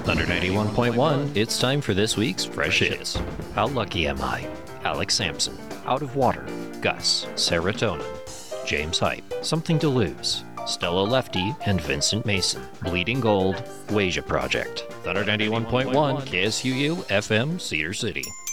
Thunder 91.1, it's time for this week's Fresh Hits. How Lucky Am I? Alex Sampson, Out of Water, Gus, Serotonin, James Hype, Something to Lose, Stella Lefty and Vincent Mason, Bleeding Gold, Wasia Project. Thunder 91.1, KSUU, FM, Cedar City.